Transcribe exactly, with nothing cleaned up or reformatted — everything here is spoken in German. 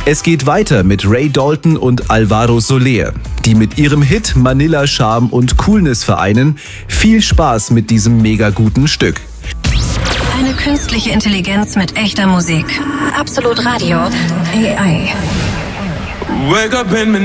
Es geht weiter mit Ray Dalton und Alvaro Soler, die mit ihrem Hit Manila Charme und Coolness vereinen. Viel Spaß mit diesem mega guten Stück. Eine künstliche Intelligenz mit echter Musik. Absolut Radio. A I. Wake up in